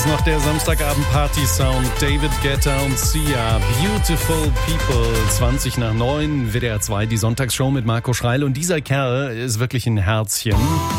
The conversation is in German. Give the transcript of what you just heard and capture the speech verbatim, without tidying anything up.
Noch der Samstagabend-Party-Sound, David Guetta und Sia, Beautiful People, zwanzig nach neun, W D R zwei, die Sonntagsshow mit Marco Schreil. Und dieser Kerl ist wirklich ein Herzchen.